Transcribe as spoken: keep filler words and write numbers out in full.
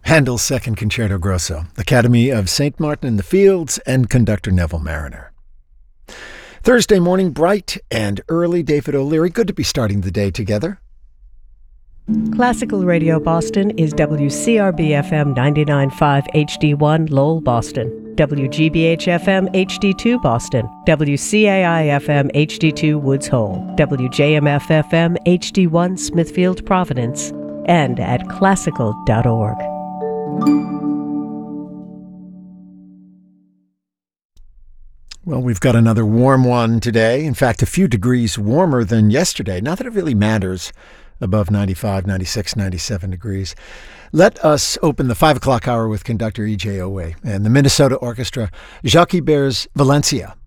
Handel's Second Concerto Grosso, Academy of Saint Martin in the Fields, and conductor Neville Marriner. Thursday morning, bright and early. David O'Leary, good to be starting the day together. Classical Radio Boston is W C R B F M ninety-nine point five H D one Lowell, Boston, W G B H F M H D two Boston, W C A I F M H D two Woods Hole, W J M F F M H D one Smithfield, Providence, and at classical dot org. Well, we've got another warm one today. In fact, a few degrees warmer than yesterday. Not that it really matters. Above ninety-five, ninety-six, ninety-seven degrees. Let us open the five o'clock hour with conductor E J Owe and the Minnesota Orchestra, Jacques Ibert's Valencia,